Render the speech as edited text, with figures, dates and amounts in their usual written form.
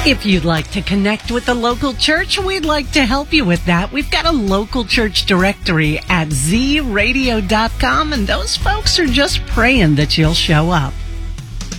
If you'd like to connect with the local church, we'd like to help you with that. We've got a local church directory at zradio.com, and those folks are just praying that you'll show up.